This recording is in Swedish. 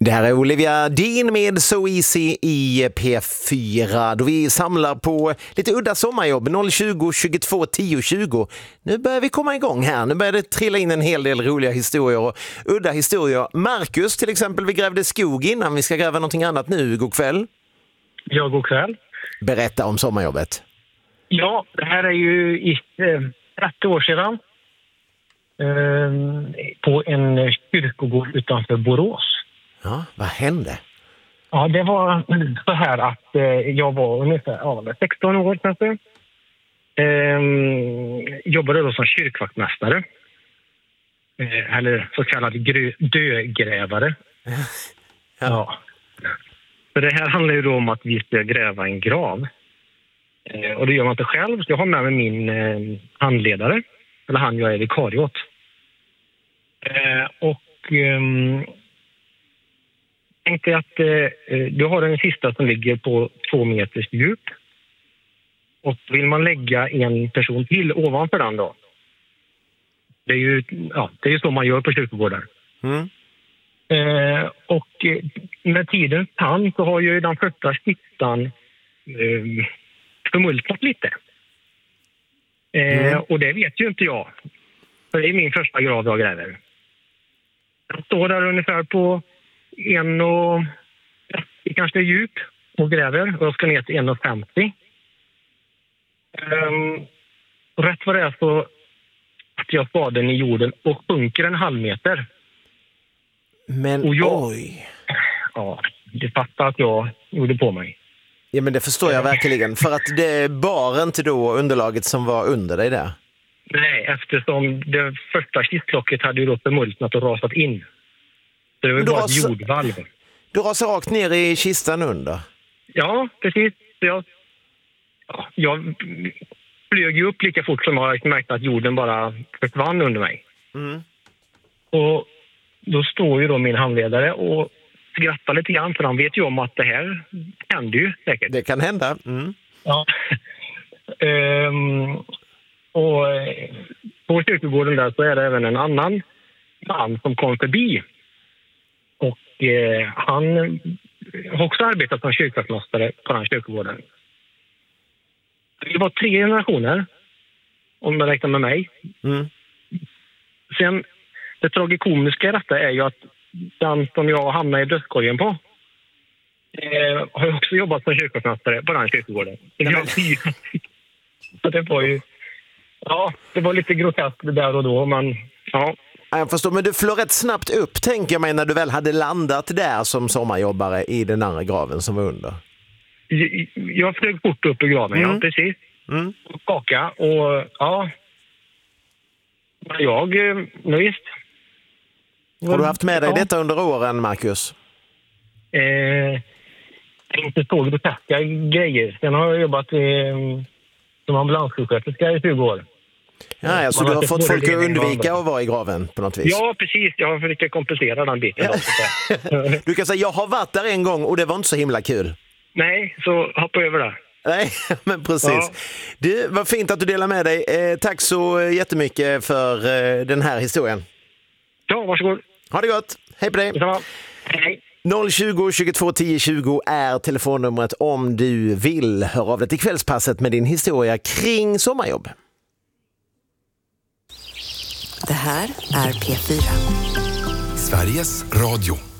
Det här är Olivia Dean med So Easy i P4 då vi samlar på lite udda sommarjobb 020 22 10 20. Nu börjar vi komma igång här. Nu börjar det trilla in en hel del roliga historier och udda historier. Marcus till exempel, vi grävde skog innan. Vi ska gräva någonting annat nu. God kväll. Ja, god kväll. Berätta om sommarjobbet. Ja, det här är ju 30 år sedan på en kyrkogård utanför Borås. Ja, vad hände? Ja, det var så här att jag var ungefär 16 år kanske. Jobbade då som kyrkvaktmästare. Eller så kallad dögrävare. Ja. Så det här handlar ju då om att vi ska gräva en grav. Och det gör man inte själv. Så jag har med mig min handledare. Eller han jag är vikarie åt. Tänkte att du har en kista som ligger på 2 meters djup. Och vill man lägga en person till ovanför den då. Det är ju så man gör på kyrkogårdar. Mm. Och med tidens tand så har ju den första kistan förmultnat lite. Och det vet ju inte jag. För det är min första grav jag gräver. Jag står där ungefär på 1,30 kanske djup och gräver. Och jag ska ner till 1,50. Rätt vad det är så att jag spaden i jorden och sjunker 1,5 meter. Men och oj. Ja, det fattar att jag gjorde på mig. Ja, men det förstår jag verkligen. För att det bar inte då underlaget som var under dig där. Nej, eftersom det första kistlocket hade ju då förmultnat och rasat in. Så det var bara ett jordvalv. Du rasade rakt ner i kistan under? Ja, precis. Jag flög ju upp lika fort som jag märkte att jorden bara försvann under mig. Mm. Och då står ju då min handledare och skrattar lite grann, för han vet ju om att det här händer ju säkert. Det kan hända. Mm. Ja. Och på kyrkogården där så är det även en annan man som kom förbi. Och han har också arbetat som kyrkvaktmästare på den kyrkogården. Det var 3 generationer, om man räknar med mig. Mm. Sen, det tragikomiska i detta är ju att den som jag hamnade i dödskorgen på har också jobbat som kyrkvaktmästare på den kyrkogården. Så det var ju... Ja, det var lite groteskt det där och då, men ja. Jag förstår, men du flög rätt snabbt upp, tänker jag mig, när du väl hade landat där som sommarjobbare i den andra graven som var under. Jag flög fort upp i graven, ja, precis. Mm. Och skaka, och ja. Men visst. Har du haft med dig detta under åren, Marcus? Inte så groteska grejer. Sen har jag jobbat som ambulanssjuksköterska i 20 år. Ja, så du har fått folk att undvika att vara i graven på något vis? Ja, precis. Jag har försökt kompensera den biten. Du kan säga, jag har varit där en gång och det var inte så himla kul. Nej, så hoppa över det. Nej, men precis. Ja. Du, vad fint att du delar med dig. Tack så jättemycket för den här historien. Ja, varsågod. Ha det gott. Hej på dig. Detsamma. Hej. 020 22 10 20 är telefonnumret om du vill höra av dig till kvällspasset med din historia kring sommarjobb. Det här är P4. Sveriges Radio.